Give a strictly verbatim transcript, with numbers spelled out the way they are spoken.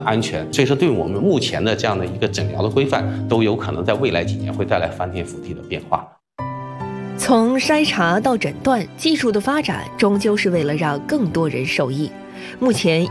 安全。所以说，对我们目前的这样的一个诊疗的规范，都有可能在未来几年会带来翻天覆地的变化。 从筛查到诊断，技术的发展终究是为了让更多人受益。目前